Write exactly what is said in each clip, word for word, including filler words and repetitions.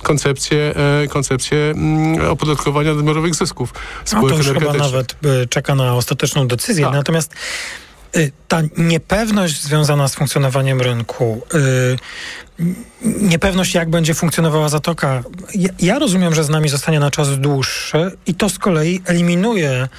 koncepcję, koncepcję opodatkowania nadmiarowych zysków spółek energetycznych. No to już chyba nawet czeka na ostateczną decyzję. Tak. Natomiast ta niepewność związana z funkcjonowaniem rynku, niepewność, jak będzie funkcjonowała zatoka, ja, ja rozumiem, że z nami zostanie na czas dłuższy i to z kolei eliminuje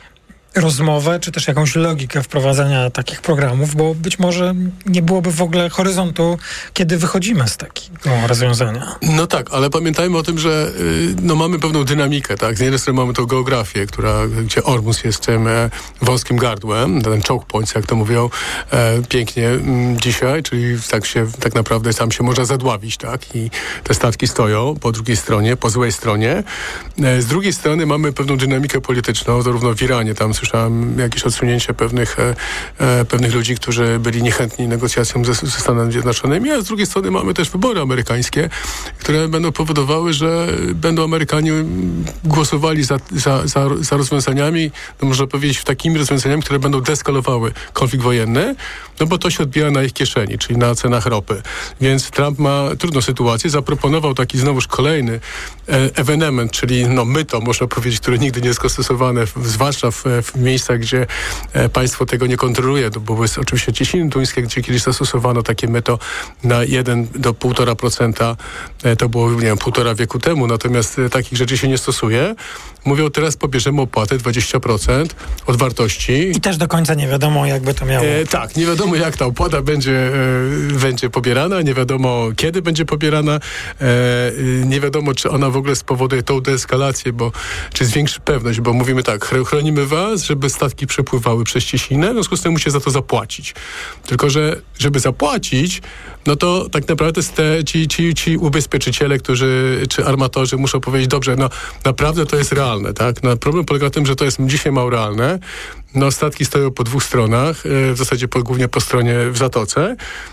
rozmowę, czy też jakąś logikę wprowadzania takich programów, bo być może nie byłoby w ogóle horyzontu, kiedy wychodzimy z takiego rozwiązania. No tak, ale pamiętajmy o tym, że no, mamy pewną dynamikę, tak? Z jednej strony mamy tą geografię, która, gdzie Ormus jest tym e, wąskim gardłem, ten choke points, jak to mówią e, pięknie m, dzisiaj, czyli tak się, tak naprawdę tam się można zadławić, tak? I te statki stoją po drugiej stronie, po złej stronie. E, z drugiej strony mamy pewną dynamikę polityczną, zarówno w Iranie, tam słyszałem jakieś odsunięcie pewnych, e, pewnych ludzi, którzy byli niechętni negocjacjom ze, ze Stanami Zjednoczonymi, a z drugiej strony mamy też wybory amerykańskie, które będą powodowały, że będą Amerykanie głosowali za, za, za, za rozwiązaniami, no można powiedzieć, takimi rozwiązaniami, które będą deeskalowały konflikt wojenny, no bo to się odbija na ich kieszeni, czyli na cenach ropy. Więc Trump ma trudną sytuację, zaproponował taki znowuż kolejny e, ewenement, czyli no myto, można powiedzieć, które nigdy nie jest stosowane, zwłaszcza w, w miejscach, gdzie e, państwo tego nie kontroluje. To były oczywiście Cieśniny duńskie, gdzie kiedyś zastosowano takie myto na jeden do półtora procenta. E, to było, nie wiem, półtora wieku temu, natomiast e, takich rzeczy się nie stosuje. Mówią, teraz pobierzemy opłatę dwadzieścia procent od wartości. I też do końca nie wiadomo, jakby to miało. E, tak, nie wiadomo, jak ta opłata będzie, e, będzie pobierana, nie wiadomo, kiedy będzie pobierana, e, nie wiadomo, czy ona w ogóle spowoduje tą deeskalację, bo czy zwiększy pewność, bo mówimy tak, chronimy was, żeby statki przepływały przez Cieśninę, w związku z tym musi za to zapłacić. Tylko, że żeby zapłacić, no to tak naprawdę te, ci, ci, ci ubezpieczyciele, którzy, czy armatorzy muszą powiedzieć, dobrze, no naprawdę to jest realne, tak? No, problem polega na tym, że to jest dzisiaj mało realne. No, statki stoją po dwóch stronach, w zasadzie po, głównie po stronie w Zatoce.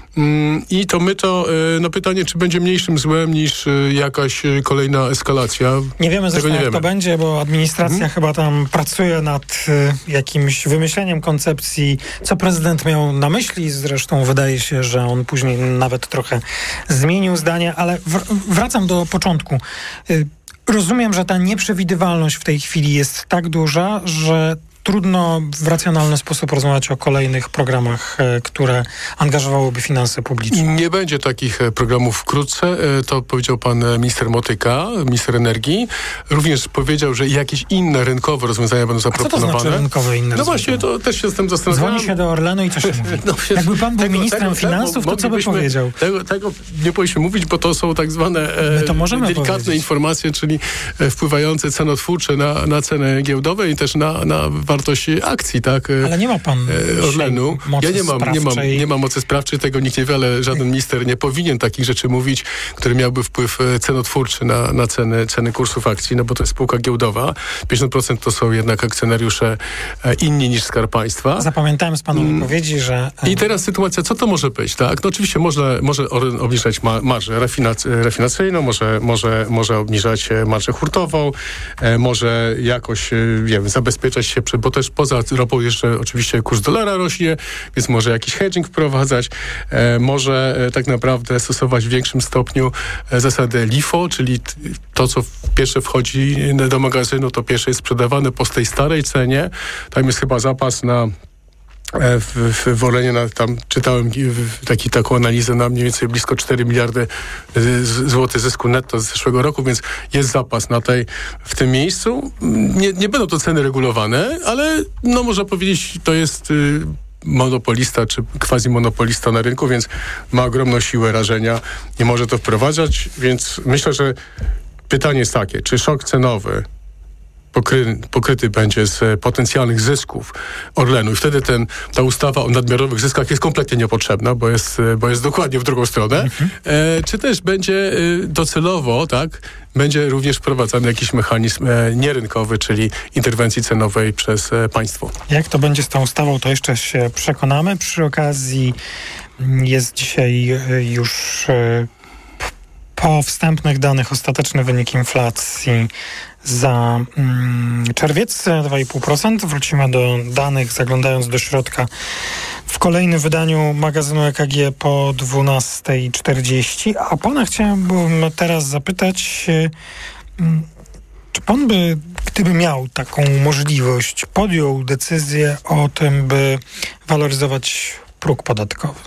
I to my to, no pytanie, czy będzie mniejszym złem niż jakaś kolejna eskalacja. Nie wiemy zresztą, jak to będzie, bo administracja hmm? chyba tam pracuje nad jakimś wymyśleniem koncepcji, co prezydent miał na myśli. Zresztą wydaje się, że on później nawet trochę zmienił zdanie, ale wr- wracam do początku. Rozumiem, że ta nieprzewidywalność w tej chwili jest tak duża, że trudno w racjonalny sposób rozmawiać o kolejnych programach, które angażowałyby finanse publiczne. Nie będzie takich programów wkrótce. To powiedział pan minister Motyka, minister energii. Również powiedział, że jakieś inne rynkowe rozwiązania będą zaproponowane. A co to znaczy rynkowe inne No właśnie, to też się z tym zastanawiam. Dzwoni się do Orlenu i co się mówi? No, jakby pan był tego, ministrem tego, finansów, to co by powiedział? Tego, tego nie powinniśmy mówić, bo to są tak zwane e, to delikatne powiedzieć. informacje, czyli e, wpływające cenotwórcze na, na cenę giełdowe i też na, na wartość akcji, tak? Ale nie ma pan Orlenu. Ja nie mam, nie, mam, nie mam mocy sprawczej, tego nikt nie wie, ale żaden minister nie powinien takich rzeczy mówić, które miałby wpływ cenotwórczy na, na ceny, ceny kursów akcji, no bo to jest spółka giełdowa. pięćdziesiąt procent to są jednak akcjonariusze inni niż Skarb Państwa. Zapamiętałem z panu mm. wypowiedzi, że... I teraz sytuacja, co to może być, tak? No oczywiście można, może obniżać ma, marżę refinac- refinacyjną, może, może, może obniżać marżę hurtową, e, może jakoś, nie wiem, zabezpieczać się, bo też poza ropą jeszcze oczywiście kurs dolara rośnie, więc może jakiś hedging wprowadzać, e, może e, tak naprawdę stosować w większym stopniu e, zasadę LIFO, czyli t- to, co pierwsze wchodzi do magazynu, to pierwsze jest sprzedawane po tej starej cenie. Tam jest chyba zapas na W, w, w Orlenie, na, tam czytałem taki, taką analizę na mniej więcej blisko cztery miliardy złotych zysku netto z zeszłego roku, więc jest zapas na tej, w tym miejscu. Nie, nie będą to ceny regulowane, ale no można powiedzieć, to jest y, monopolista czy quasi-monopolista na rynku, więc ma ogromną siłę rażenia i może to wprowadzać, więc myślę, że pytanie jest takie, czy szok cenowy Pokry, pokryty będzie z potencjalnych zysków Orlenu i wtedy ten, ta ustawa o nadmiarowych zyskach jest kompletnie niepotrzebna, bo jest, bo jest dokładnie w drugą stronę. Mhm. E, czy też będzie e, docelowo, tak, będzie również wprowadzany jakiś mechanizm e, nierynkowy, czyli interwencji cenowej przez e, państwo. Jak to będzie z tą ustawą, to jeszcze się przekonamy. Przy okazji jest dzisiaj już e, po wstępnych danych ostateczny wynik inflacji za mm, czerwiec dwa i pół procent. Wrócimy do danych, zaglądając do środka w w kolejnym wydaniu magazynu E K G po dwunastej czterdzieści. A pana chciałbym teraz zapytać, czy pan by, gdyby miał taką możliwość, podjął decyzję o tym, by waloryzować próg podatkowy?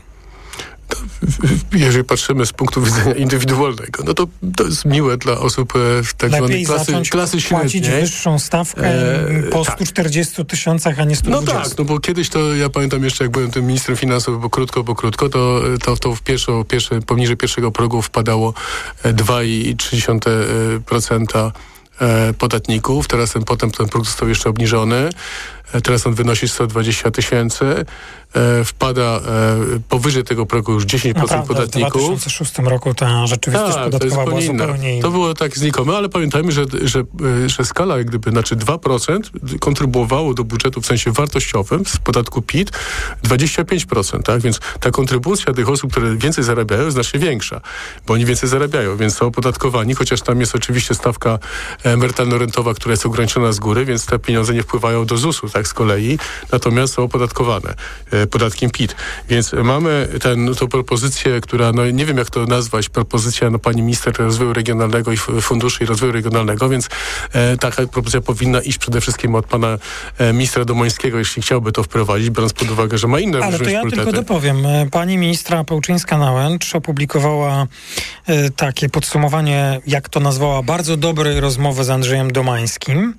Jeżeli patrzymy z punktu widzenia indywidualnego, no to to jest miłe dla osób w tak zwanej klasy, klasy średniej. Płacić wyższą stawkę e, po tak. stu czterdziestu tysiącach, a nie stu dwudziestu. No tak, no bo kiedyś to, ja pamiętam jeszcze, jak byłem tym ministrem finansów, bo krótko, bo krótko, to, to, to w pierwszą, pierwsze, poniżej pierwszego progu wpadało dwa i trzy dziesiąte procent podatników. Teraz ten, potem ten próg został jeszcze obniżony. Teraz on wynosi sto dwadzieścia tysięcy. E, wpada e, powyżej tego progu już dziesięć procent Naprawdę, podatników. W dwa tysiące szóstym roku ta rzeczywistość tak, podatkowa była zupełnie inna. To było tak znikome, ale pamiętajmy, że, że, że skala jak gdyby, znaczy dwa procent kontrybuowało do budżetu w sensie wartościowym z podatku P I T dwadzieścia pięć procent, tak? Więc ta kontrybucja tych osób, które więcej zarabiają, jest znacznie większa, bo oni więcej zarabiają, więc są opodatkowani, chociaż tam jest oczywiście stawka emerytalno-rentowa, która jest ograniczona z góry, więc te pieniądze nie wpływają do zusu, tak z kolei, natomiast są opodatkowane e, podatkiem P I T. Więc mamy ten, tą propozycję, która, no nie wiem jak to nazwać, propozycja no, pani minister rozwoju regionalnego i funduszy i rozwoju regionalnego, więc e, taka propozycja powinna iść przede wszystkim od pana e, ministra Domońskiego, jeśli chciałby to wprowadzić, biorąc pod uwagę, że ma inne Ale to ja tylko dopowiem. Pani ministra Pełczyńska-Nałęcz opublikowała e, takie podsumowanie, jak to nazwała, bardzo dobrej rozmowy z Andrzejem Domańskim.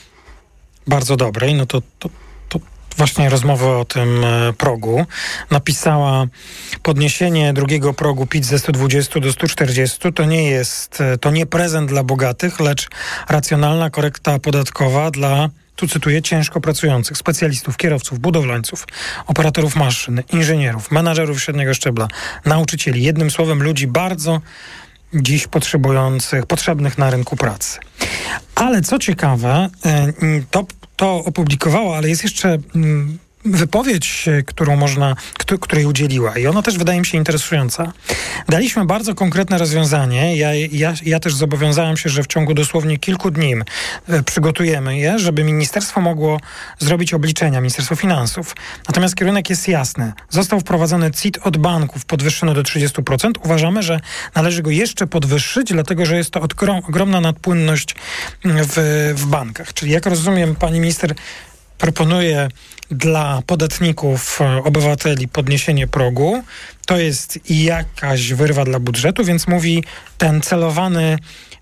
Bardzo dobrej, no to, to, to właśnie rozmowy o tym e, progu. Napisała, podniesienie drugiego progu P I T ze stu dwudziestu do stu czterdziestu to nie jest, to nie prezent dla bogatych, lecz racjonalna korekta podatkowa dla, tu cytuję, ciężko pracujących, specjalistów, kierowców, budowlańców, operatorów maszyn, inżynierów, menadżerów średniego szczebla, nauczycieli. Jednym słowem ludzi bardzo dziś potrzebujących, potrzebnych na rynku pracy. Ale co ciekawe, to, to opublikowała, ale jest jeszcze wypowiedź, którą można, której udzieliła i ona też wydaje mi się interesująca. Daliśmy bardzo konkretne rozwiązanie. Ja, ja, ja też zobowiązałem się, że w ciągu dosłownie kilku dni przygotujemy je, żeby ministerstwo mogło zrobić obliczenia, Ministerstwo Finansów. Natomiast kierunek jest jasny. Został wprowadzony C I T od banków podwyższony do trzydziestu procent. Uważamy, że należy go jeszcze podwyższyć, dlatego że jest to ogromna nadpłynność w, w bankach. Czyli jak rozumiem, pani minister proponuje dla podatników, obywateli podniesienie progu. To jest jakaś wyrwa dla budżetu, więc mówi, ten celowany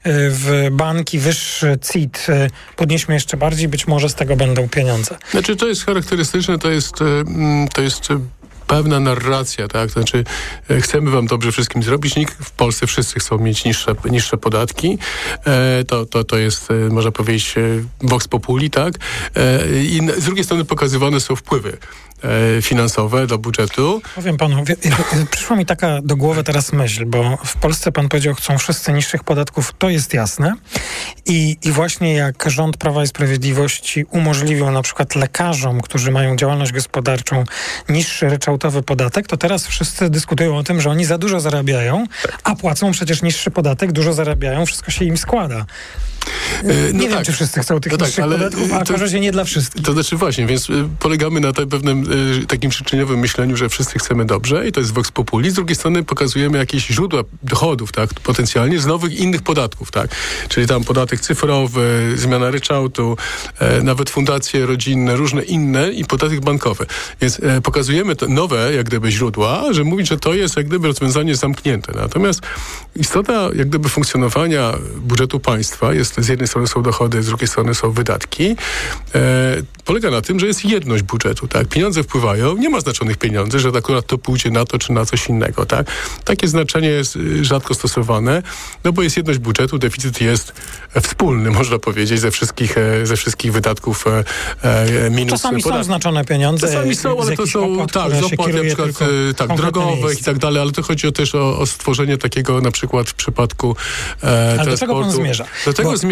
w banki wyższy C I T podnieśmy jeszcze bardziej, być może z tego będą pieniądze. Znaczy to jest charakterystyczne, to jest, to jest pewna narracja, tak? Znaczy chcemy wam dobrze wszystkim zrobić. Nikt w Polsce, wszyscy chcą mieć niższe, niższe podatki. E, to, to, to jest, można powiedzieć, vox populi, tak? E, I z drugiej strony pokazywane są wpływy finansowe do budżetu. Powiem panu, wie, przyszła mi taka do głowy teraz myśl, bo w Polsce pan powiedział, chcą wszyscy niższych podatków, to jest jasne. I, i właśnie jak rząd Prawa i Sprawiedliwości umożliwił na przykład lekarzom, którzy mają działalność gospodarczą, niższy ryczałtowy podatek, to teraz wszyscy dyskutują o tym, że oni za dużo zarabiają, a płacą przecież niższy podatek, dużo zarabiają, wszystko się im składa. Nie no wiem, tak. czy wszyscy chcą tych no niższych tak, ale podatków, a to, razie nie dla wszystkich. To znaczy właśnie, więc y, polegamy na te pewnym y, takim przyczynowym myśleniu, że wszyscy chcemy dobrze i to jest vox populi. Z drugiej strony pokazujemy jakieś źródła dochodów, tak, potencjalnie z nowych innych podatków, tak. Czyli tam podatek cyfrowy, zmiana ryczałtu, e, nawet fundacje rodzinne, różne inne i podatek bankowy. Więc e, pokazujemy te nowe, jak gdyby, źródła, że mówić, że to jest jak gdyby rozwiązanie zamknięte. Natomiast istota, jak gdyby, funkcjonowania budżetu państwa jest, z jednej strony są dochody, z drugiej strony są wydatki. E, polega na tym, że jest jedność budżetu, tak. Pieniądze wpływają, nie ma znaczonych pieniędzy, że akurat to pójdzie na to, czy na coś innego, tak. Takie znaczenie jest rzadko stosowane, no bo jest jedność budżetu, deficyt jest wspólny, można powiedzieć, ze wszystkich, ze wszystkich wydatków e, minus. Czasami podatki. Są znaczone pieniądze. Czasami są, ale to są opłat, tak, z opłat na przykład tak, drogowych i tak dalej, ale to chodzi o też o, o stworzenie takiego na przykład w przypadku e, ale transportu. do czego pan zmierza? Do tego Bo... zmierzam,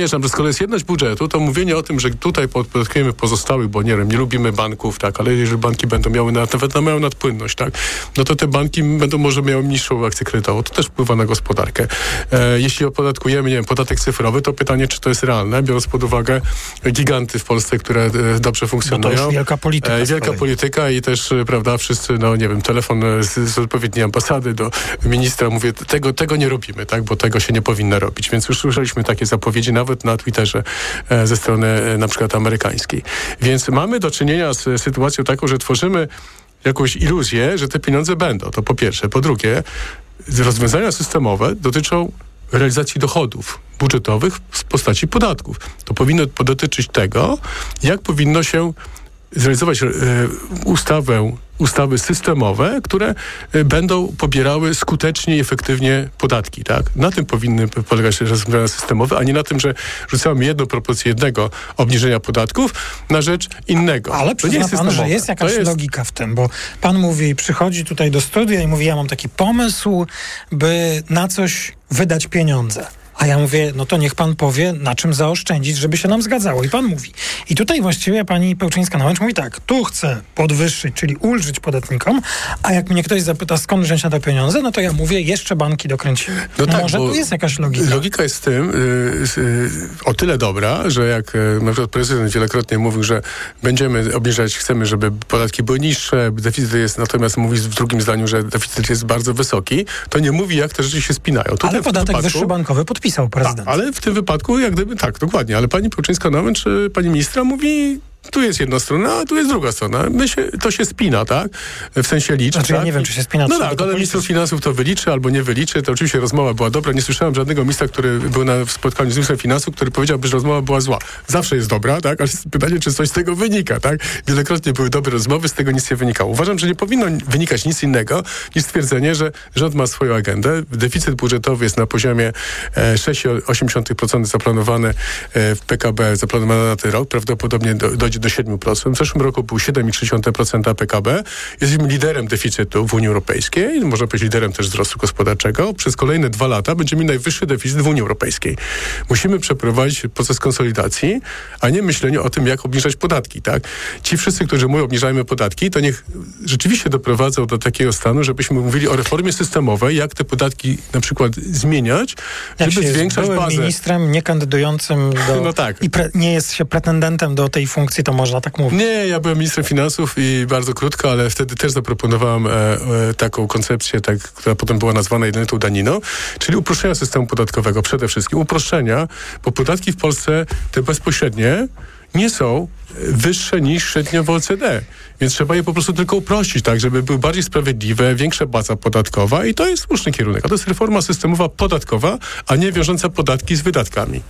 podkreślam, że skoro jest jedność budżetu, to mówienie o tym, że tutaj podatkujemy pozostałych, bo nie wiem, nie lubimy banków, tak, ale jeżeli banki będą miały nawet mają nadpłynność, tak, no to te banki będą może miały niższą akcję kredytową. To też wpływa na gospodarkę. E, jeśli opodatkujemy, nie wiem, podatek cyfrowy, to pytanie, czy to jest realne, biorąc pod uwagę giganty w Polsce, które e, dobrze funkcjonują. No to już wielka polityka. E, wielka polityka i też, prawda, wszyscy, no nie wiem, telefon z, z odpowiedniej ambasady do ministra, mówię, tego, tego nie robimy, tak, bo tego się nie powinno robić. Więc już słyszeliśmy takie zapowiedzi nawet na Twitterze e, ze strony e, na przykład amerykańskiej. Więc mamy do czynienia z sytuacją taką, że tworzymy jakąś iluzję, że te pieniądze będą. To po pierwsze. Po drugie, rozwiązania systemowe dotyczą realizacji dochodów budżetowych w postaci podatków. To powinno dotyczyć tego, jak powinno się zrealizować e, ustawę, ustawy systemowe, które e, będą pobierały skutecznie i efektywnie podatki, tak? Na tym powinny polegać rozwiązania systemowe, a nie na tym, że rzucamy jedną proporcję jednego obniżenia podatków na rzecz innego. Ale przyzna pan, że jest jakaś jest... logika w tym, bo pan mówi, przychodzi tutaj do studia i mówi, ja mam taki pomysł, by na coś wydać pieniądze. A ja mówię, no to niech pan powie, na czym zaoszczędzić, żeby się nam zgadzało. I pan mówi. I tutaj właściwie pani Pełczyńska-Nałęcz mówi tak, tu chcę podwyższyć, czyli ulżyć podatnikom, a jak mnie ktoś zapyta, skąd wziąć na te pieniądze, no to ja mówię, jeszcze banki dokręcimy. No tak, może tu jest jakaś logika. Logika jest w tym y, y, o tyle dobra, że jak y, na przykład prezydent wielokrotnie mówił, że będziemy obniżać, chcemy, żeby podatki były niższe, deficyt jest, natomiast mówi w drugim zdaniu, że deficyt jest bardzo wysoki, to nie mówi, jak te rzeczy się spinają. Tutaj ale podatek wypadku, wyższy bankowy podpisał. Prezydent. A, ale w tym wypadku, jak gdyby, tak, dokładnie, ale pani Pełczyńska-Nałęcz, pani ministra mówi, tu jest jedna strona, a tu jest druga strona. My się, to się spina, tak? W sensie liczb. Znaczy, tak? ja nie wiem, czy się spina. No tak, ale minister finansów to wyliczy albo nie wyliczy. To oczywiście rozmowa była dobra. Nie słyszałem żadnego ministra, który był na spotkaniu z ministrem finansów, który powiedziałby, że rozmowa była zła. Zawsze jest dobra, tak? Ale pytanie, czy coś z tego wynika, tak? Wielokrotnie były dobre rozmowy, z tego nic nie wynikało. Uważam, że nie powinno wynikać nic innego niż stwierdzenie, że rząd ma swoją agendę. Deficyt budżetowy jest na poziomie e, sześć przecinek osiem procent zaplanowany e, w P K B, zaplanowany na ten rok. Prawdopodobnie do, dojdzie do siedem procent. W zeszłym roku był siedem przecinek trzy procent P K B. Jesteśmy liderem deficytu w Unii Europejskiej, można powiedzieć liderem też wzrostu gospodarczego. Przez kolejne dwa lata będziemy mieli najwyższy deficyt w Unii Europejskiej. Musimy przeprowadzić proces konsolidacji, a nie myślenie o tym, jak obniżać podatki, tak? Ci wszyscy, którzy mówią, obniżajmy podatki, to niech rzeczywiście doprowadzą do takiego stanu, żebyśmy mówili o reformie systemowej, jak te podatki na przykład zmieniać, jak żeby się zwiększać jest bazę. ministrem nie kandydującą do... No tak. I pre, nie jest się pretendentem do tej funkcji, to można tak mówić. Nie, ja byłem ministrem finansów i bardzo krótko, ale wtedy też zaproponowałem e, e, taką koncepcję, tak, która potem była nazwana jednolitą daniną, czyli uproszczenia systemu podatkowego przede wszystkim. Uproszczenia, bo podatki w Polsce, te bezpośrednie, nie są wyższe niż średnio w O E C D. Więc trzeba je po prostu tylko uprościć, tak, żeby były bardziej sprawiedliwe, większa baza podatkowa i to jest słuszny kierunek. A to jest reforma systemowa podatkowa, a nie wiążąca podatki z wydatkami.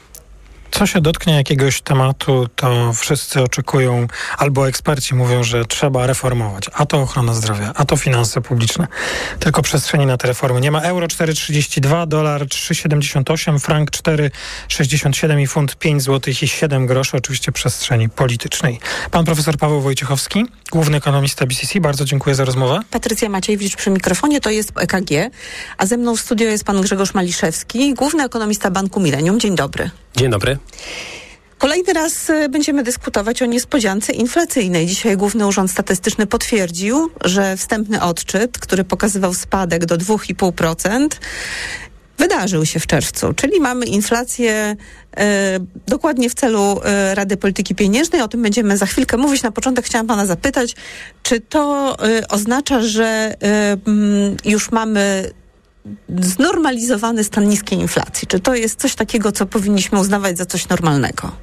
Co się dotknie jakiegoś tematu, to wszyscy oczekują, albo eksperci mówią, że trzeba reformować. A to ochrona zdrowia, a to finanse publiczne. Tylko przestrzeni na te reformy. Nie ma euro cztery trzydzieści dwa, dolar trzy siedemdziesiąt osiem, frank cztery sześćdziesiąt siedem i funt pięć złotych i siedem groszy. Oczywiście przestrzeni politycznej. Pan profesor Paweł Wojciechowski, główny ekonomista B C C. Bardzo dziękuję za rozmowę. Patrycja Maciejewicz przy mikrofonie, to jest E K G, a ze mną w studio jest pan Grzegorz Maliszewski, główny ekonomista Banku Millennium. Dzień dobry. Dzień dobry. Kolejny raz będziemy dyskutować o niespodziance inflacyjnej. Dzisiaj Główny Urząd Statystyczny potwierdził, że wstępny odczyt, który pokazywał spadek do dwa i pół procent, wydarzył się w czerwcu, czyli mamy inflację e, dokładnie w celu e, Rady Polityki Pieniężnej. O tym będziemy za chwilkę mówić. Na początek chciałam pana zapytać, czy to e, oznacza, że e, m, już mamy znormalizowany stan niskiej inflacji? Czy to jest coś takiego, co powinniśmy uznawać za coś normalnego?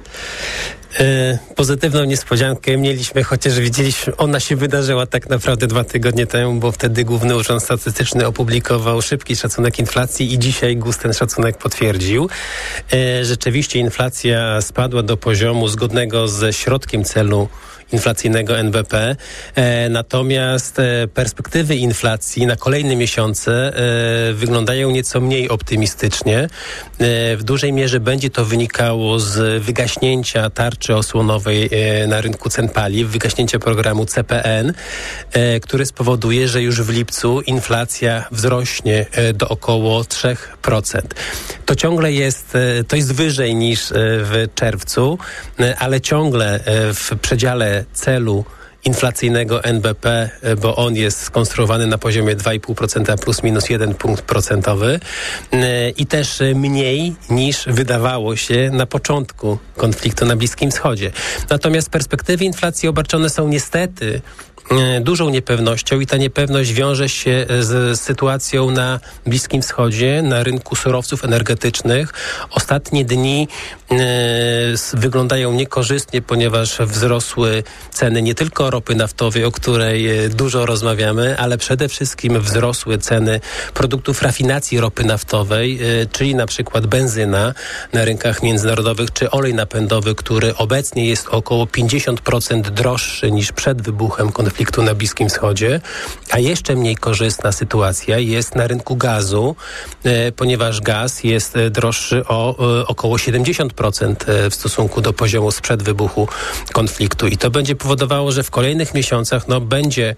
Yy, pozytywną niespodziankę mieliśmy, chociaż widzieliśmy, ona się wydarzyła tak naprawdę dwa tygodnie temu, bo wtedy Główny Urząd Statystyczny opublikował szybki szacunek inflacji i dzisiaj G U S ten szacunek potwierdził. Yy, rzeczywiście inflacja spadła do poziomu zgodnego ze środkiem celu inflacyjnego N B P. Natomiast perspektywy inflacji na kolejne miesiące wyglądają nieco mniej optymistycznie. W dużej mierze będzie to wynikało z wygaśnięcia tarczy osłonowej na rynku cen paliw, wygaśnięcia programu C P N, który spowoduje, że już w lipcu inflacja wzrośnie do około trzy procent. To ciągle jest, to jest wyżej niż w czerwcu, ale ciągle w przedziale celu inflacyjnego N B P, bo on jest skonstruowany na poziomie dwa i pół procent plus minus jeden punkt procentowy i też mniej niż wydawało się na początku konfliktu na Bliskim Wschodzie. Natomiast perspektywy inflacji obarczone są niestety dużą niepewnością i ta niepewność wiąże się z sytuacją na Bliskim Wschodzie, na rynku surowców energetycznych. Ostatnie dni e, wyglądają niekorzystnie, ponieważ wzrosły ceny nie tylko ropy naftowej, o której dużo rozmawiamy, ale przede wszystkim wzrosły ceny produktów rafinacji ropy naftowej, e, czyli na przykład benzyna na rynkach międzynarodowych, czy olej napędowy, który obecnie jest około pięćdziesiąt procent droższy niż przed wybuchem konfliktu na Bliskim Wschodzie, a jeszcze mniej korzystna sytuacja jest na rynku gazu, e, ponieważ gaz jest droższy o e, około siedemdziesiąt procent w stosunku do poziomu sprzed wybuchu konfliktu i to będzie powodowało, że w kolejnych miesiącach no, będzie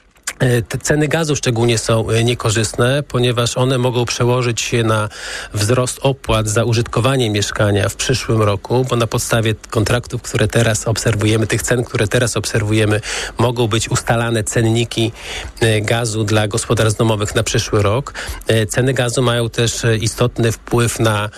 te ceny gazu szczególnie są niekorzystne, ponieważ one mogą przełożyć się na wzrost opłat za użytkowanie mieszkania w przyszłym roku, bo na podstawie kontraktów, które teraz obserwujemy, tych cen, które teraz obserwujemy, mogą być ustalane cenniki gazu dla gospodarstw domowych na przyszły rok. Ceny gazu mają też istotny wpływ na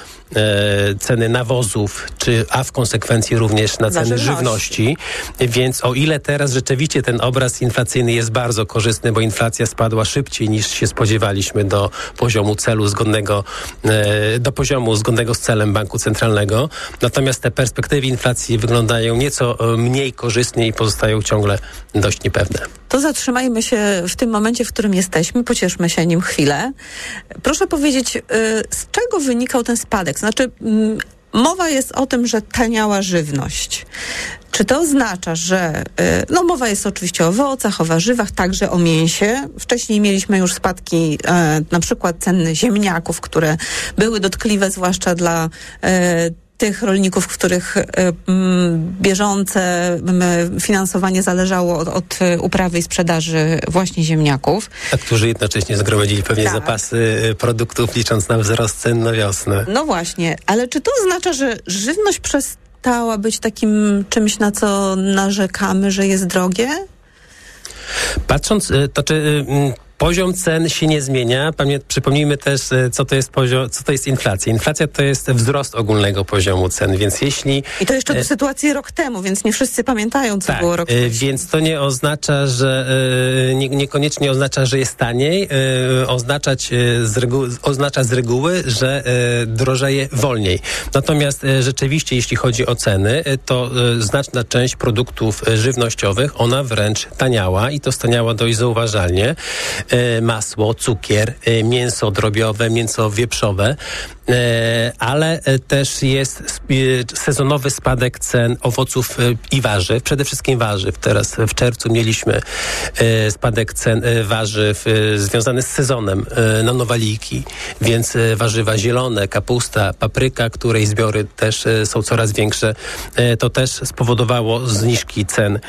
ceny nawozów, czy, a w konsekwencji również na ceny żywności. Więc o ile teraz rzeczywiście ten obraz inflacyjny jest bardzo korzystny, bo inflacja spadła szybciej niż się spodziewaliśmy do poziomu celu zgodnego, do poziomu zgodnego z celem Banku Centralnego. Natomiast te perspektywy inflacji wyglądają nieco mniej korzystnie i pozostają ciągle dość niepewne. To zatrzymajmy się w tym momencie, w którym jesteśmy, pocieszmy się nim chwilę. Proszę powiedzieć, z czego wynikał ten spadek? Znaczy, mowa jest o tym, że taniała żywność. Czy to oznacza, że, no mowa jest oczywiście o owocach, o warzywach, także o mięsie. Wcześniej mieliśmy już spadki e, na przykład cen ziemniaków, które były dotkliwe zwłaszcza dla e, tych rolników, których y, m, bieżące m, finansowanie zależało od, od uprawy i sprzedaży właśnie ziemniaków. A którzy jednocześnie zgromadzili pewnie tak. zapasy produktów, licząc na wzrost cen na wiosnę. No właśnie, ale czy to oznacza, że żywność przestała być takim czymś, na co narzekamy, że jest drogie? Patrząc, to czy... Poziom cen się nie zmienia. Pamię- przypomnijmy też, co to jest poziom, co to jest inflacja. Inflacja to jest wzrost ogólnego poziomu cen, więc jeśli... I to jeszcze do e... sytuacji rok temu, więc nie wszyscy pamiętają, co tak, było rok temu. E, więc to nie oznacza, że e, nie, niekoniecznie oznacza, że jest taniej. E, oznaczać z regu- oznacza z reguły, że e, drożeje wolniej. Natomiast e, rzeczywiście, jeśli chodzi o ceny, e, to e, znaczna część produktów e, żywnościowych, ona wręcz taniała i to staniała dość zauważalnie. Masło, cukier, mięso drobiowe, mięso wieprzowe, ale też jest sezonowy spadek cen owoców i warzyw, przede wszystkim warzyw. Teraz w czerwcu mieliśmy spadek cen warzyw związany z sezonem na nowaliki, więc warzywa zielone, kapusta, papryka, której zbiory też są coraz większe, to też spowodowało zniżki cen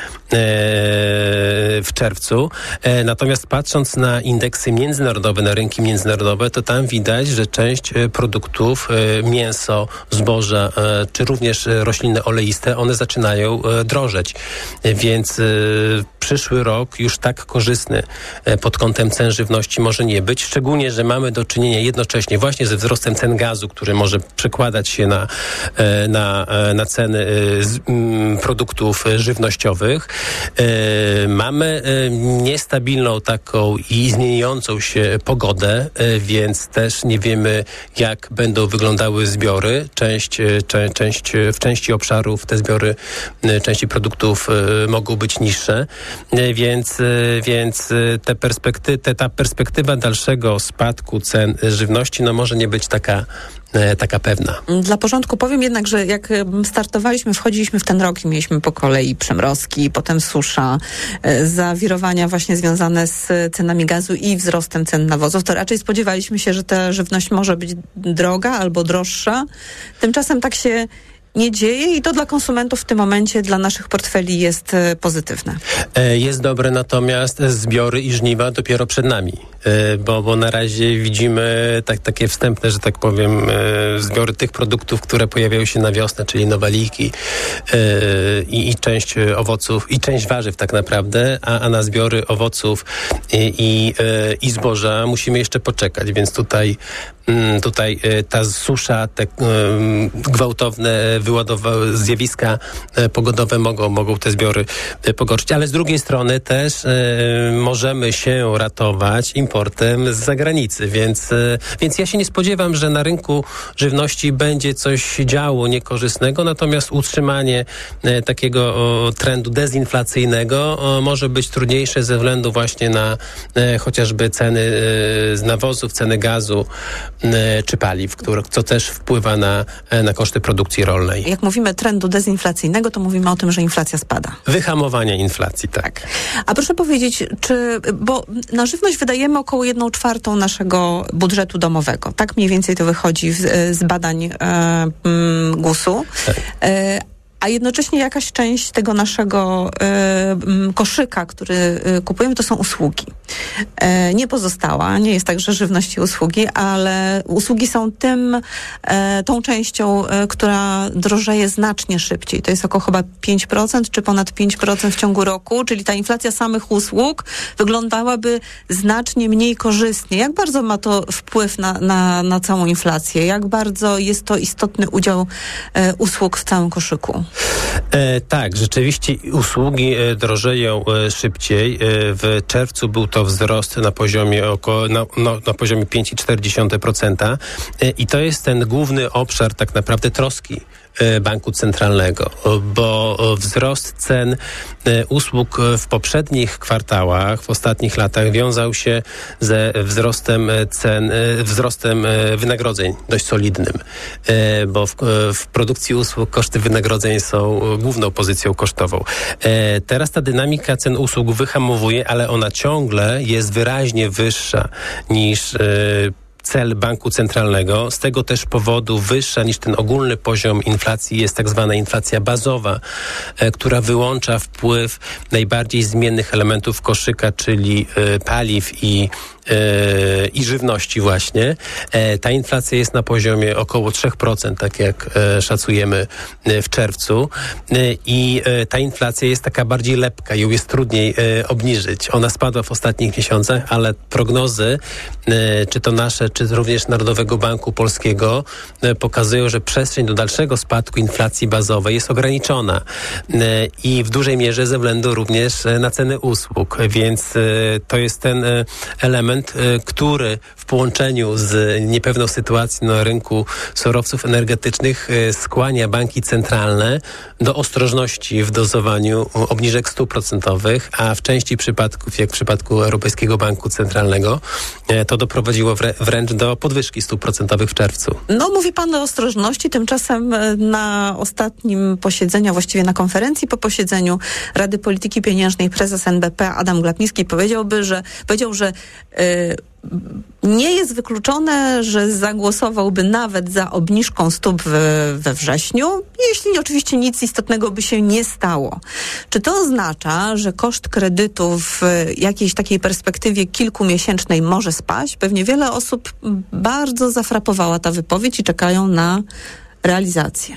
w czerwcu. Natomiast patrząc na indeksy międzynarodowe, na rynki międzynarodowe, to tam widać, że część produktów, mięso, zboża, czy również rośliny oleiste, one zaczynają drożeć. Więc przyszły rok już tak korzystny pod kątem cen żywności może nie być, szczególnie, że mamy do czynienia jednocześnie właśnie ze wzrostem cen gazu, który może przekładać się na, na, na ceny produktów żywnościowych. Mamy niestabilną taką i zmieniającą się pogodę, więc też nie wiemy, jak będą wyglądały zbiory. Część, cze, część, w części obszarów te zbiory, części produktów mogą być niższe, więc, więc te perspekty, te, ta perspektywa dalszego spadku cen żywności no może nie być taka taka pewna. Dla porządku powiem jednak, że jak startowaliśmy, wchodziliśmy w ten rok i mieliśmy po kolei przymrozki, potem susza, zawirowania właśnie związane z cenami gazu i wzrostem cen nawozów, to raczej spodziewaliśmy się, że ta żywność może być droga albo droższa. Tymczasem tak się nie dzieje i to dla konsumentów w tym momencie, dla naszych portfeli jest pozytywne. Jest dobre, natomiast zbiory i żniwa dopiero przed nami, bo, bo na razie widzimy tak, takie wstępne, że tak powiem, zbiory tych produktów, które pojawiają się na wiosnę, czyli nowaliki i, i część owoców, i część warzyw tak naprawdę, a, a na zbiory owoców i, i, i zboża musimy jeszcze poczekać, więc tutaj Tutaj ta susza, te gwałtowne wyładowa- zjawiska pogodowe mogą, mogą te zbiory pogorszyć, ale z drugiej strony też możemy się ratować importem z zagranicy, więc, więc ja się nie spodziewam, że na rynku żywności będzie coś działo niekorzystnego, natomiast utrzymanie takiego trendu dezinflacyjnego może być trudniejsze ze względu właśnie na chociażby ceny z nawozów, ceny gazu czy paliw, które, co też wpływa na, na koszty produkcji rolnej. Jak mówimy trendu dezinflacyjnego, to mówimy o tym, że inflacja spada. Wyhamowania inflacji, tak. A proszę powiedzieć, czy, bo na żywność wydajemy około jedną czwartą naszego budżetu domowego. Tak mniej więcej to wychodzi z, z badań e, m, gusu. Tak. E, a jednocześnie jakaś część tego naszego y, koszyka, który y, kupujemy, to są usługi. E, nie pozostała, nie jest tak, że żywność i usługi, ale usługi są tym, e, tą częścią, e, która drożeje znacznie szybciej. To jest około chyba pięć procent, czy ponad pięć procent w ciągu roku, czyli ta inflacja samych usług wyglądałaby znacznie mniej korzystnie. Jak bardzo ma to wpływ na, na, na całą inflację? Jak bardzo jest to istotny udział e, usług w całym koszyku? E, tak, rzeczywiście usługi e, drożeją e, szybciej. E, w czerwcu był to wzrost na poziomie około, na, no, na poziomie pięć przecinek cztery procent e, i to jest ten główny obszar tak naprawdę troski Banku Centralnego, bo wzrost cen usług w poprzednich kwartałach, w ostatnich latach wiązał się ze wzrostem cen, wzrostem wynagrodzeń dość solidnym, bo w, w produkcji usług koszty wynagrodzeń są główną pozycją kosztową. Teraz ta dynamika cen usług wyhamowuje, ale ona ciągle jest wyraźnie wyższa niż cel Banku Centralnego. Z tego też powodu wyższa niż ten ogólny poziom inflacji jest tak zwana inflacja bazowa, e, która wyłącza wpływ najbardziej zmiennych elementów koszyka, czyli e, paliw i Yy, i żywności właśnie. E, ta inflacja jest na poziomie około trzy procent, tak jak e, szacujemy e, w czerwcu. E, I e, ta inflacja jest taka bardziej lepka, ją jest trudniej e, obniżyć. Ona spadła w ostatnich miesiącach, ale prognozy, e, czy to nasze, czy również Narodowego Banku Polskiego, e, pokazują, że przestrzeń do dalszego spadku inflacji bazowej jest ograniczona. E, I w dużej mierze ze względu również e, na ceny usług. Więc e, to jest ten e, element, który w połączeniu z niepewną sytuacją na rynku surowców energetycznych skłania banki centralne do ostrożności w dozowaniu obniżek stóp procentowych, a w części przypadków, jak w przypadku Europejskiego Banku Centralnego, to doprowadziło wrę- wręcz do podwyżki stóp procentowych w czerwcu. No, mówi pan o ostrożności, tymczasem na ostatnim posiedzeniu, właściwie na konferencji po posiedzeniu Rady Polityki Pieniężnej prezes N B P Adam Glapiński powiedziałby, że powiedział, że y, nie jest wykluczone, że zagłosowałby nawet za obniżką stóp we, we wrześniu, jeśli oczywiście nic istotnego by się nie stało. Czy to oznacza, że koszt kredytu w jakiejś takiej perspektywie kilkumiesięcznej może spaść? Pewnie wiele osób bardzo zafrapowała ta wypowiedź i czekają na realizację.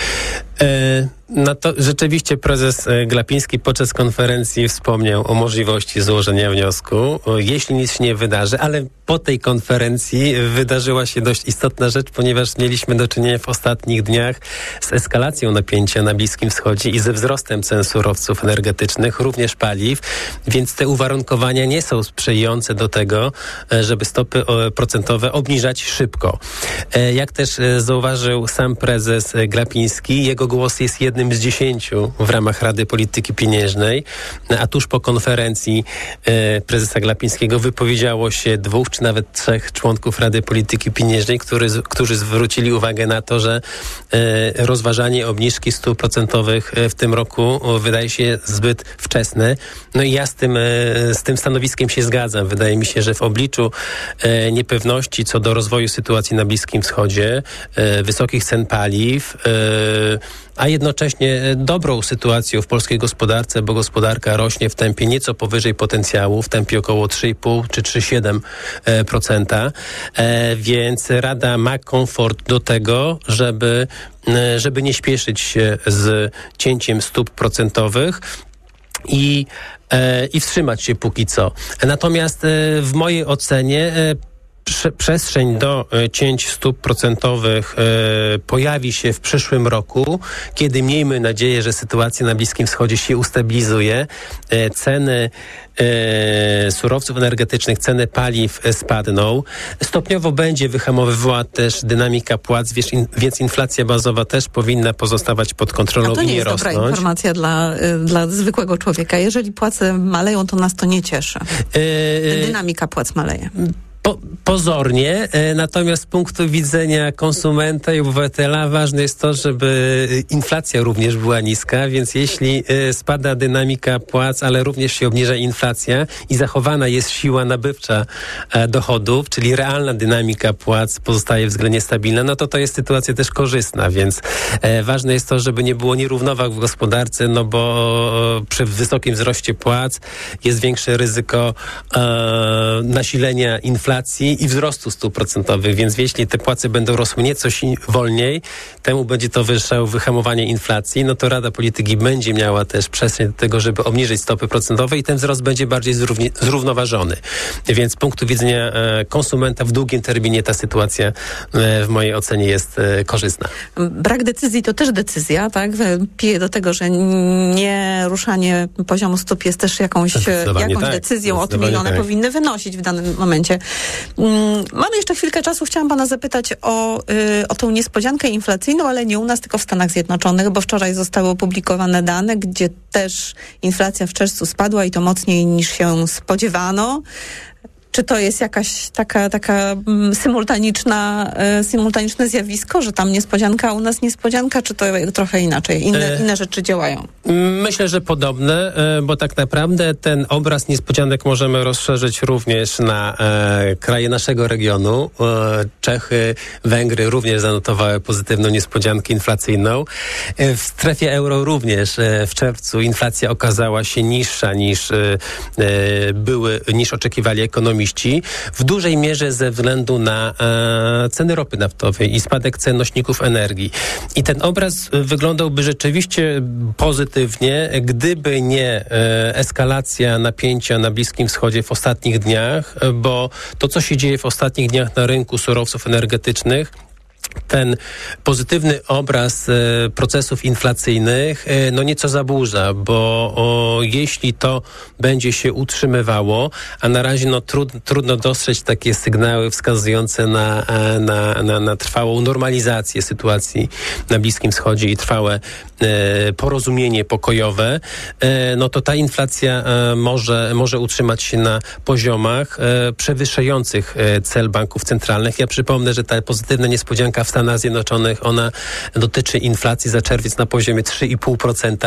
E, no to rzeczywiście prezes Glapiński podczas konferencji wspomniał o możliwości złożenia wniosku, jeśli nic się nie wydarzy, ale po tej konferencji wydarzyła się dość istotna rzecz, ponieważ mieliśmy do czynienia w ostatnich dniach z eskalacją napięcia na Bliskim Wschodzie i ze wzrostem cen surowców energetycznych, również paliw, więc te uwarunkowania nie są sprzyjające do tego, żeby stopy procentowe obniżać szybko. Jak też zauważył sam prezes Glapiński, jego jego głos jest jednym z dziesięciu w ramach Rady Polityki Pieniężnej, a tuż po konferencji e, prezesa Glapińskiego wypowiedziało się dwóch czy nawet trzech członków Rady Polityki Pieniężnej, który, którzy zwrócili uwagę na to, że e, rozważanie obniżki stóp procentowych w tym roku wydaje się zbyt wczesne. No i ja z tym, e, z tym stanowiskiem się zgadzam. Wydaje mi się, że w obliczu e, niepewności co do rozwoju sytuacji na Bliskim Wschodzie, e, wysokich cen paliw, e, a jednocześnie dobrą sytuacją w polskiej gospodarce, bo gospodarka rośnie w tempie nieco powyżej potencjału, w tempie około trzy i pół czy trzy przecinek siedem procent, e, więc Rada ma komfort do tego, żeby, żeby nie śpieszyć się z cięciem stóp procentowych i, e, i wstrzymać się póki co. Natomiast e, w mojej ocenie e, przestrzeń do e, cięć stóp procentowych e, pojawi się w przyszłym roku, kiedy miejmy nadzieję, że sytuacja na Bliskim Wschodzie się ustabilizuje, e, ceny e, surowców energetycznych, ceny paliw e, spadną. Stopniowo będzie wyhamowywała też dynamika płac, wiesz, in, więc inflacja bazowa też powinna pozostawać pod kontrolą i nie rosnąć. A to nie jest dobra informacja dla, dla zwykłego człowieka. Jeżeli płace maleją, to nas to nie cieszy. E, Dynamika płac maleje. Po, pozornie, e, natomiast z punktu widzenia konsumenta i obywatela ważne jest to, żeby inflacja również była niska, więc jeśli e, spada dynamika płac, ale również się obniża inflacja i zachowana jest siła nabywcza e, dochodów, czyli realna dynamika płac pozostaje względnie stabilna, no to to jest sytuacja też korzystna, więc e, ważne jest to, żeby nie było nierównowag w gospodarce, no bo przy wysokim wzroście płac jest większe ryzyko e, nasilenia inflacji i wzrostu stóp procentowych, więc jeśli te płace będą rosły nieco wolniej, temu będzie towarzyszało wyhamowanie inflacji, no to Rada Polityki będzie miała też przestrzeń do tego, żeby obniżyć stopy procentowe i ten wzrost będzie bardziej zrówni- zrównoważony. Więc z punktu widzenia e, konsumenta w długim terminie ta sytuacja e, w mojej ocenie jest e, korzystna. Brak decyzji to też decyzja, tak? Pije do tego, że nie ruszanie poziomu stóp jest też jakąś, jakąś tak. decyzją o tym, ile one tak. powinny wynosić w danym momencie. Mamy jeszcze chwilkę czasu. Chciałam pana zapytać o, y, o tą niespodziankę inflacyjną, ale nie u nas, tylko w Stanach Zjednoczonych, bo wczoraj zostały opublikowane dane, gdzie też inflacja w czerwcu spadła i to mocniej niż się spodziewano. Czy to jest jakaś taka, taka um, symultaniczna, y, symultaniczne zjawisko, że tam niespodzianka, a u nas niespodzianka, czy to trochę inaczej? Inne, e, inne rzeczy działają? Myślę, że podobne, bo tak naprawdę ten obraz niespodzianek możemy rozszerzyć również na e, kraje naszego regionu. E, Czechy, Węgry również zanotowały pozytywną niespodziankę inflacyjną. E, w strefie euro również e, w czerwcu inflacja okazała się niższa niż e, były, niż oczekiwali ekonomiści. W dużej mierze ze względu na e, ceny ropy naftowej i spadek cen nośników energii. I ten obraz wyglądałby rzeczywiście pozytywnie, gdyby nie e, eskalacja napięcia na Bliskim Wschodzie w ostatnich dniach, bo to, co się dzieje w ostatnich dniach na rynku surowców energetycznych, ten pozytywny obraz e, procesów inflacyjnych e, no nieco zaburza, bo o, jeśli to będzie się utrzymywało, a na razie no trud, trudno dostrzec takie sygnały wskazujące na, na, na, na trwałą normalizację sytuacji na Bliskim Wschodzie i trwałe e, porozumienie pokojowe, e, no to ta inflacja e, może, może utrzymać się na poziomach e, przewyższających e, cel banków centralnych. Ja przypomnę, że ta pozytywna niespodzianka w Stanach Zjednoczonych, ona dotyczy inflacji za czerwiec na poziomie trzy i pół procent,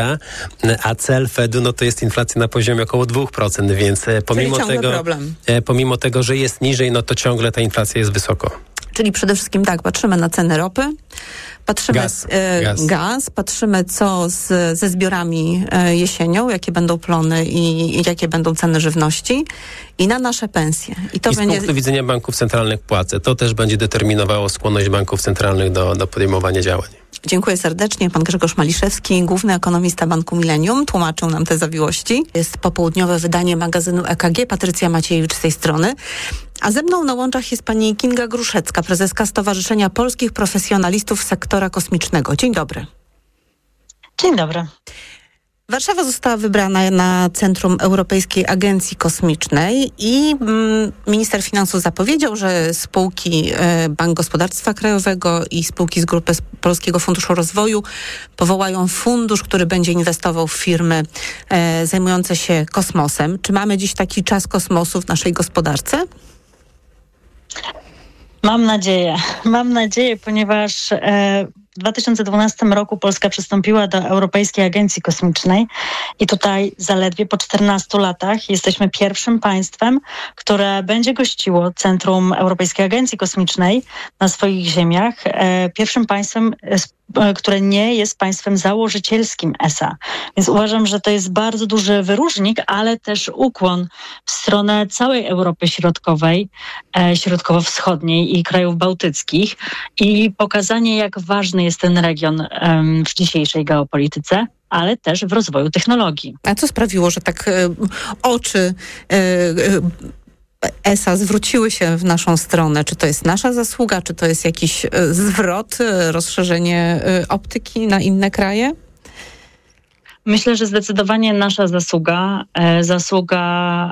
a cel Fedu, no to jest inflacja na poziomie około dwa procent, więc pomimo tego, problem. pomimo tego, że jest niżej, no to ciągle ta inflacja jest wysoko. Czyli przede wszystkim tak, patrzymy na ceny ropy, patrzymy gaz, e, gaz. gaz, patrzymy co z, ze zbiorami e, jesienią, jakie będą plony i, i jakie będą ceny żywności i na nasze pensje. I, to I z będzie... punktu widzenia banków centralnych płace, to też będzie determinowało skłonność banków centralnych do, do podejmowania działań. Dziękuję serdecznie. Pan Grzegorz Maliszewski, główny ekonomista Banku Millennium, tłumaczył nam te zawiłości. Jest popołudniowe wydanie magazynu E K G. Patrycja Maciejewicz z tej strony. A ze mną na łączach jest pani Kinga Gruszecka, prezeska Stowarzyszenia Polskich Profesjonalistów Sektora Kosmicznego. Dzień dobry. Dzień dobry. Warszawa została wybrana na Centrum Europejskiej Agencji Kosmicznej i mm, minister finansów zapowiedział, że spółki e, Bank Gospodarstwa Krajowego i spółki z grupy Polskiego Funduszu Rozwoju powołają fundusz, który będzie inwestował w firmy e, zajmujące się kosmosem. Czy mamy dziś taki czas kosmosu w naszej gospodarce? Mam nadzieję. Mam nadzieję, ponieważ e, w dwa tysiące dwunastym roku Polska przystąpiła do Europejskiej Agencji Kosmicznej i tutaj zaledwie po czternastu latach jesteśmy pierwszym państwem, które będzie gościło Centrum Europejskiej Agencji Kosmicznej na swoich ziemiach. E, pierwszym państwem, e, które nie jest państwem założycielskim E S A. Więc uważam, że to jest bardzo duży wyróżnik, ale też ukłon w stronę całej Europy Środkowej, e, Środkowo-Wschodniej i krajów bałtyckich i pokazanie, jak ważny jest ten region e, w dzisiejszej geopolityce, ale też w rozwoju technologii. A co sprawiło, że tak e, oczy e, e, E S A zwróciły się w naszą stronę? Czy to jest nasza zasługa, czy to jest jakiś e, zwrot, e, rozszerzenie e, optyki na inne kraje? Myślę, że zdecydowanie nasza zasługa, e, zasługa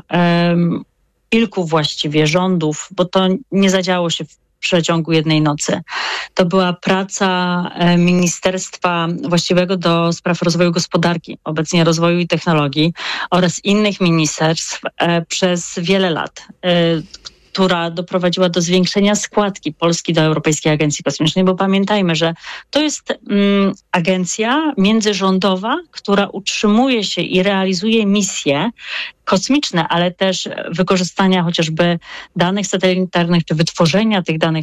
e, kilku właściwie rządów, bo to nie zadziało się w przeciągu jednej nocy. To była praca Ministerstwa właściwego do spraw rozwoju gospodarki, obecnie rozwoju i technologii oraz innych ministerstw e, przez wiele lat, e, która doprowadziła do zwiększenia składki Polski do Europejskiej Agencji Kosmicznej, bo pamiętajmy, że to jest mm, agencja międzyrządowa, która utrzymuje się i realizuje misje kosmiczne, ale też wykorzystania chociażby danych satelitarnych, czy wytworzenia tych danych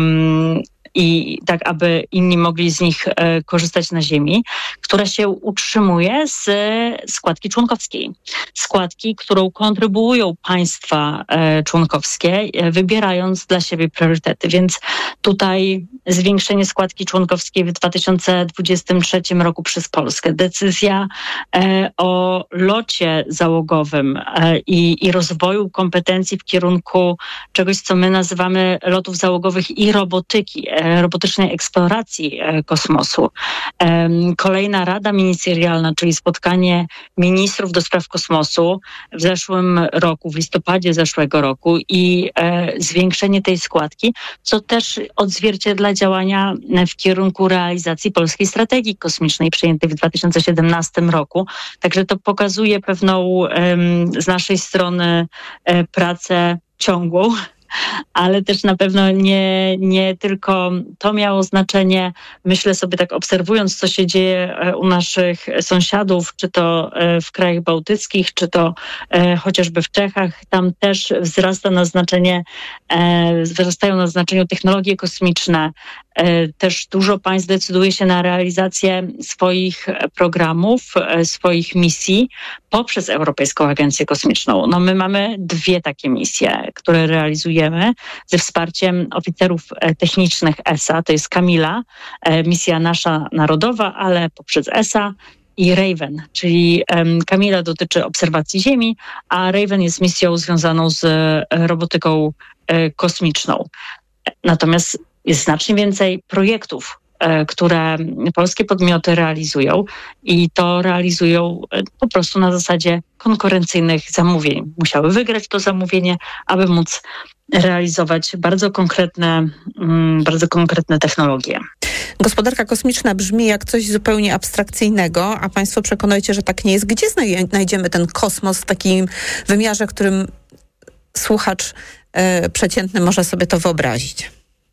um, i tak, aby inni mogli z nich e, korzystać na Ziemi, która się utrzymuje z składki członkowskiej. Składki, którą kontrybuują państwa e, członkowskie, e, wybierając dla siebie priorytety. Więc tutaj zwiększenie składki członkowskiej w dwa tysiące dwudziestym trzecim roku przez Polskę. Decyzja e, o locie załogowym e, i, i rozwoju kompetencji w kierunku czegoś, co my nazywamy lotów załogowych i robotyki, e, robotycznej eksploracji e, kosmosu. E, kolejna Rada Ministerialna, czyli spotkanie ministrów do spraw kosmosu w zeszłym roku, w listopadzie zeszłego roku i e, zwiększenie tej składki, co też odzwierciedla działania w kierunku realizacji polskiej strategii kosmicznej przyjętej w dwa tysiące siedemnastym roku. Także to pokazuje pewną z naszej strony pracę ciągłą, ale też na pewno nie, nie tylko to miało znaczenie. Myślę sobie tak, obserwując, co się dzieje u naszych sąsiadów, czy to w krajach bałtyckich, czy to chociażby w Czechach, tam też wzrasta na znaczenie, wzrastają na znaczeniu technologie kosmiczne. Też dużo państw decyduje się na realizację swoich programów, swoich misji poprzez Europejską Agencję Kosmiczną. No my mamy dwie takie misje, które realizujemy ze wsparciem oficerów technicznych E S A. To jest Kamila, misja nasza narodowa, ale poprzez E S A. I Raven, czyli um, Kamila dotyczy obserwacji Ziemi, a Raven jest misją związaną z robotyką e, kosmiczną. Natomiast jest znacznie więcej projektów, e, które polskie podmioty realizują i to realizują e, po prostu na zasadzie konkurencyjnych zamówień. Musiały wygrać to zamówienie, aby móc realizować bardzo konkretne, mm, bardzo konkretne technologie. Gospodarka kosmiczna brzmi jak coś zupełnie abstrakcyjnego, a państwo przekonujecie, że tak nie jest. Gdzie znajdziemy ten kosmos w takim wymiarze, w którym słuchacz e, przeciętny może sobie to wyobrazić?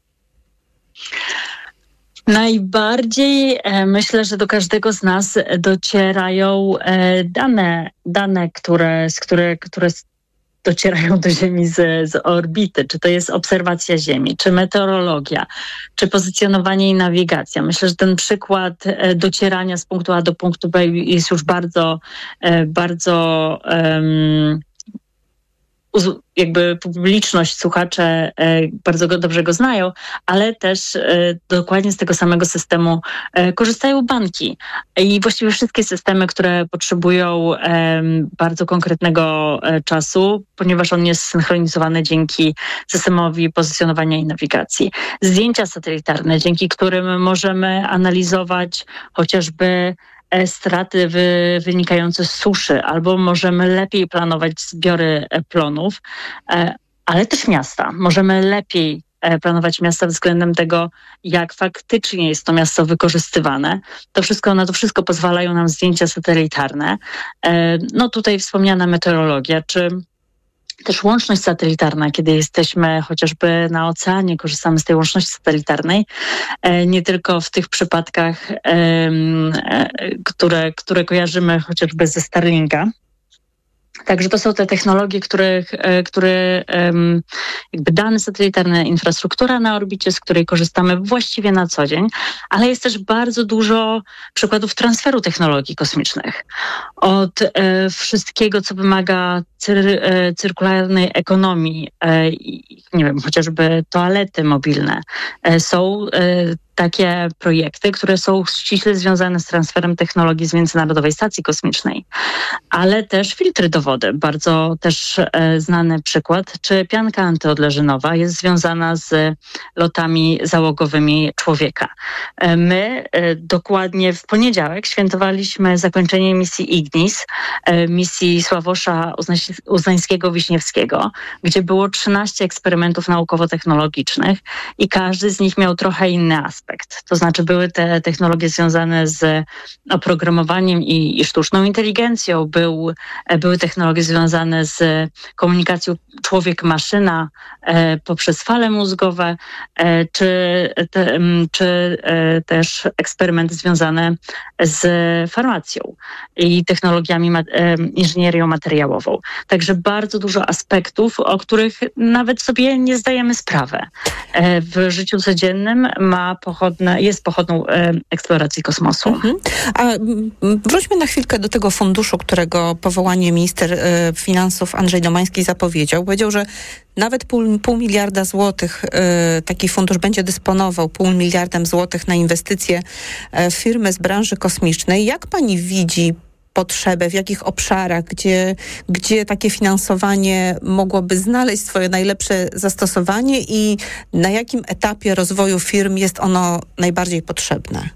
Najbardziej e, myślę, że do każdego z nas docierają e, dane, dane, które, z które, które docierają do Ziemi z, z orbity. Czy to jest obserwacja Ziemi, czy meteorologia, czy pozycjonowanie i nawigacja. Myślę, że ten przykład e, docierania z punktu A do punktu B jest już bardzo, e, bardzo um, jakby publiczność, słuchacze bardzo go, dobrze go znają, ale też dokładnie z tego samego systemu korzystają banki i właściwie wszystkie systemy, które potrzebują bardzo konkretnego czasu, ponieważ on jest synchronizowany dzięki systemowi pozycjonowania i nawigacji. Zdjęcia satelitarne, dzięki którym możemy analizować chociażby straty wy, wynikające z suszy, albo możemy lepiej planować zbiory plonów, ale też miasta. Możemy lepiej planować miasta względem tego, jak faktycznie jest to miasto wykorzystywane. To wszystko, na to wszystko pozwalają nam zdjęcia satelitarne. No tutaj wspomniana meteorologia, czy też łączność satelitarna, kiedy jesteśmy chociażby na oceanie, korzystamy z tej łączności satelitarnej, nie tylko w tych przypadkach, które, które kojarzymy chociażby ze Starlinka. Także to są te technologie, których, które jakby dane satelitarne, infrastruktura na orbicie, z której korzystamy właściwie na co dzień, ale jest też bardzo dużo przykładów transferu technologii kosmicznych. Od e, wszystkiego, co wymaga cyr, e, cyrkularnej ekonomii, e, nie wiem, chociażby toalety mobilne, e, są e, takie projekty, które są ściśle związane z transferem technologii z Międzynarodowej Stacji Kosmicznej, ale też filtry do wody. Bardzo też e, znany przykład, czy pianka antyodleżynowa jest związana z lotami załogowymi człowieka. E, my e, dokładnie w poniedziałek świętowaliśmy zakończenie misji Ignis, e, misji Sławosza Uznańskiego-Wiśniewskiego, gdzie było trzynaście eksperymentów naukowo-technologicznych i każdy z nich miał trochę inny aspekt. To znaczy były te technologie związane z oprogramowaniem i, i sztuczną inteligencją, był, były technologie związane z komunikacją człowiek-maszyna e, poprzez fale mózgowe, e, czy, te, czy e, też eksperymenty związane z farmacją i technologiami, ma, e, inżynierią materiałową. Także bardzo dużo aspektów, o których nawet sobie nie zdajemy sprawy. E, w życiu codziennym ma pochodne, jest pochodną e, eksploracji kosmosu. Mhm. A wróćmy na chwilkę do tego funduszu, którego powołanie minister e, finansów Andrzej Domański zapowiedział. Powiedział, że nawet pół, pół miliarda złotych e, taki fundusz będzie dysponował, pół miliardem złotych na inwestycje e, firmy z branży kosmicznej. Jak pani widzi potrzebę, w jakich obszarach, gdzie, gdzie takie finansowanie mogłoby znaleźć swoje najlepsze zastosowanie i na jakim etapie rozwoju firm jest ono najbardziej potrzebne?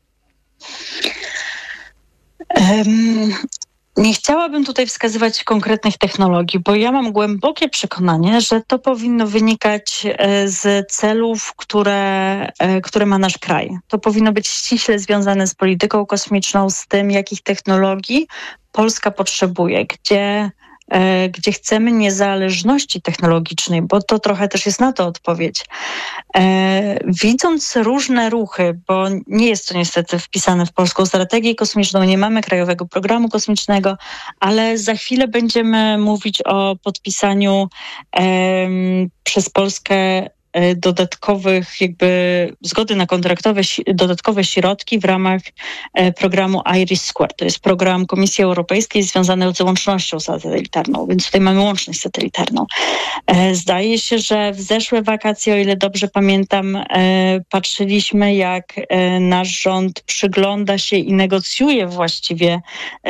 Um. Nie chciałabym tutaj wskazywać konkretnych technologii, bo ja mam głębokie przekonanie, że to powinno wynikać z celów, które, które ma nasz kraj. To powinno być ściśle związane z polityką kosmiczną, z tym, jakich technologii Polska potrzebuje, gdzie gdzie chcemy niezależności technologicznej, bo to trochę też jest na to odpowiedź. E, widząc różne ruchy, bo nie jest to niestety wpisane w polską strategię kosmiczną, nie mamy krajowego programu kosmicznego, ale za chwilę będziemy mówić o podpisaniu e, przez Polskę dodatkowych, jakby zgody na kontraktowe, dodatkowe środki w ramach programu IRIS-Square. To jest program Komisji Europejskiej związany z łącznością satelitarną, więc tutaj mamy łączność satelitarną. Zdaje się, że w zeszłe wakacje, o ile dobrze pamiętam, patrzyliśmy, jak nasz rząd przygląda się i negocjuje właściwie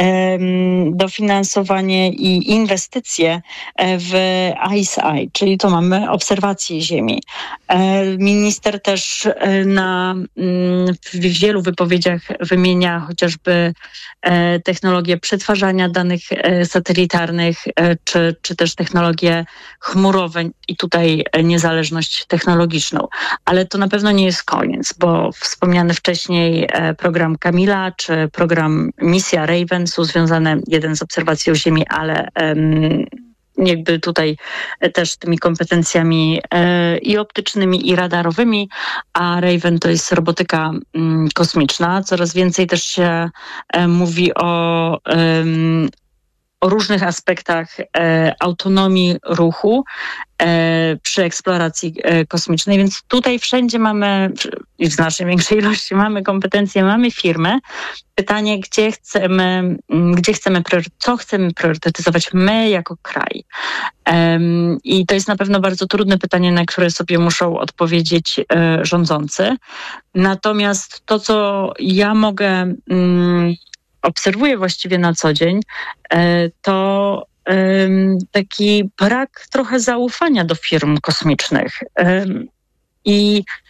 dofinansowanie i inwestycje w I S I, czyli to mamy obserwację Ziemi. Minister też na, w wielu wypowiedziach wymienia chociażby technologię przetwarzania danych satelitarnych, czy, czy też technologie chmurowe i tutaj niezależność technologiczną. Ale to na pewno nie jest koniec, bo wspomniany wcześniej program Kamila, czy program Misja Raven są związane jeden z obserwacją Ziemi, ale um, jakby tutaj też tymi kompetencjami e, i optycznymi, i radarowymi, a Raven to jest robotyka mm, kosmiczna. Coraz więcej też się e, mówi o, e, o różnych aspektach e, autonomii ruchu e, przy eksploracji e, kosmicznej, więc tutaj wszędzie mamy, i w znacznie większej ilości mamy kompetencje, mamy firmy. Pytanie, gdzie chcemy, gdzie chcemy, co chcemy priorytetyzować my jako kraj. Um, I to jest na pewno bardzo trudne pytanie, na które sobie muszą odpowiedzieć e, rządzący. Natomiast to, co ja mogę, um, obserwuję właściwie na co dzień, e, to um, taki brak trochę zaufania do firm kosmicznych. Um, I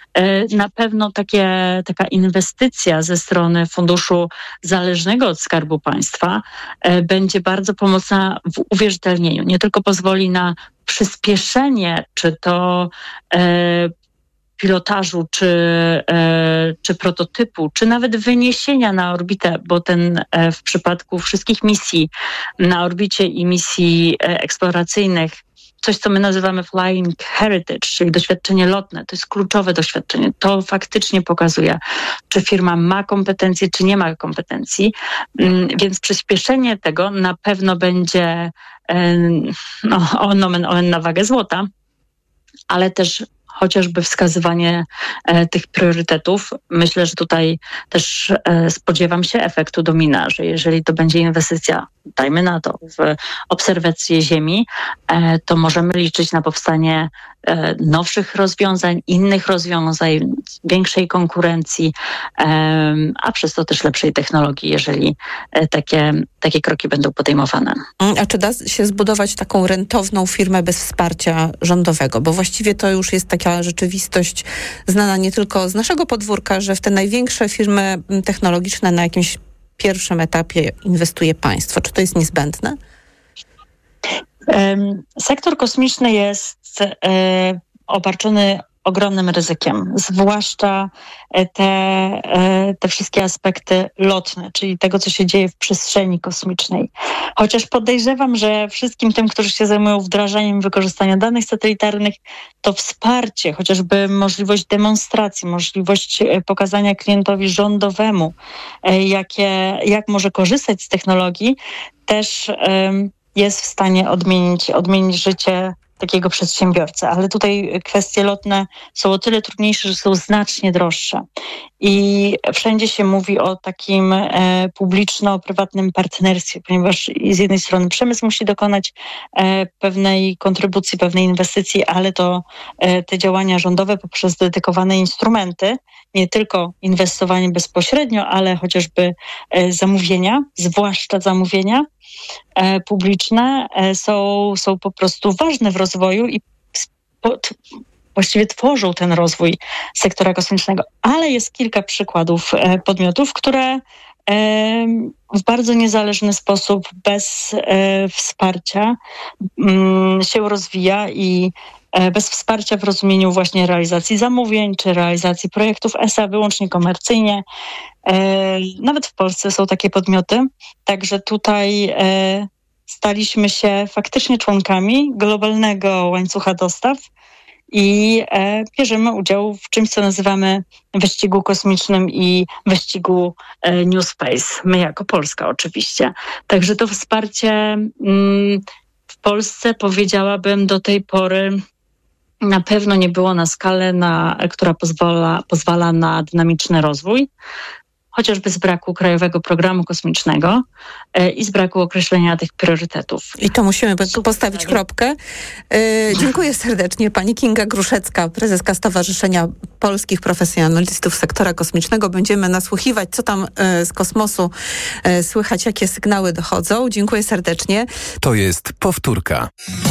Na pewno takie, taka inwestycja ze strony funduszu zależnego od Skarbu Państwa będzie bardzo pomocna w uwierzytelnieniu. Nie tylko pozwoli na przyspieszenie, czy to pilotażu, czy, e, czy prototypu, czy nawet wyniesienia na orbitę, bo ten e, w przypadku wszystkich misji na orbicie i misji e, eksploracyjnych, coś, co my nazywamy flying heritage, czyli doświadczenie lotne, to jest kluczowe doświadczenie. To faktycznie pokazuje, czy firma ma kompetencje, czy nie ma kompetencji. Więc przyspieszenie tego na pewno będzie e, no, nomen omen na wagę złota, ale też chociażby wskazywanie e, tych priorytetów. Myślę, że tutaj też e, spodziewam się efektu domina, że jeżeli to będzie inwestycja, dajmy na to, w obserwację Ziemi, e, to możemy liczyć na powstanie e, nowszych rozwiązań, innych rozwiązań, większej konkurencji, e, a przez to też lepszej technologii, jeżeli e, takie, takie kroki będą podejmowane. A czy da się zbudować taką rentowną firmę bez wsparcia rządowego? Bo właściwie to już jest taka rzeczywistość znana nie tylko z naszego podwórka, że w te największe firmy technologiczne na jakimś pierwszym etapie inwestuje państwo. Czy to jest niezbędne? Sektor kosmiczny jest e, obarczony ogromnym ryzykiem, zwłaszcza te, te wszystkie aspekty lotne, czyli tego, co się dzieje w przestrzeni kosmicznej. Chociaż podejrzewam, że wszystkim tym, którzy się zajmują wdrażaniem wykorzystania danych satelitarnych, to wsparcie, chociażby możliwość demonstracji, możliwość pokazania klientowi rządowemu, jakie, jak może korzystać z technologii, też jest w stanie odmienić, odmienić życie takiego przedsiębiorcy, ale tutaj kwestie lotne są o tyle trudniejsze, że są znacznie droższe. I wszędzie się mówi o takim e, publiczno-prywatnym partnerstwie, ponieważ z jednej strony przemysł musi dokonać e, pewnej kontrybucji, pewnej inwestycji, ale to e, te działania rządowe poprzez dedykowane instrumenty, nie tylko inwestowanie bezpośrednio, ale chociażby e, zamówienia, zwłaszcza zamówienia e, publiczne e, są, są po prostu ważne w rozwoju i po, t, właściwie tworzą ten rozwój sektora kosmicznego. Ale jest kilka przykładów e, podmiotów, które e, w bardzo niezależny sposób, bez e, wsparcia m, się rozwija i bez wsparcia w rozumieniu właśnie realizacji zamówień czy realizacji projektów E S A wyłącznie komercyjnie. Nawet w Polsce są takie podmioty, także tutaj staliśmy się faktycznie członkami globalnego łańcucha dostaw i bierzemy udział w czymś, co nazywamy wyścigu kosmicznym i wyścigu New Space. My jako Polska oczywiście. Także to wsparcie w Polsce, powiedziałabym, do tej pory na pewno nie było na skalę, na, która pozwala, pozwala na dynamiczny rozwój, chociażby z braku Krajowego Programu Kosmicznego e, i z braku określenia tych priorytetów. I to musimy Super postawić pytanie. Kropkę. E, dziękuję serdecznie. Pani Kinga Gruszecka, prezeska Stowarzyszenia Polskich Profesjonalistów Sektora Kosmicznego. Będziemy nasłuchiwać, co tam e, z kosmosu e, słychać, jakie sygnały dochodzą. Dziękuję serdecznie. To jest Powtórka.